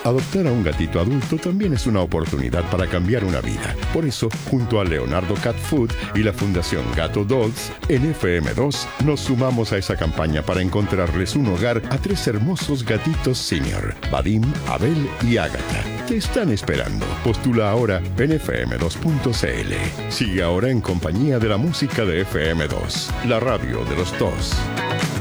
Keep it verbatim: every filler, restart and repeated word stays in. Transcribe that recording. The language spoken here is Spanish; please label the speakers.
Speaker 1: Adoptar a un gatito adulto también es una oportunidad para cambiar una vida. Por eso, junto a Leonardo Cat Food y la Fundación Gato Dolls, en F M dos nos sumamos a esa campaña para encontrarles un hogar a tres hermosos gatitos senior, Vadim, Abel y Ágata. Te están esperando. Postula ahora en efe eme dos punto ce ele. Sigue ahora en compañía de la música de F M dos, la radio de los dos.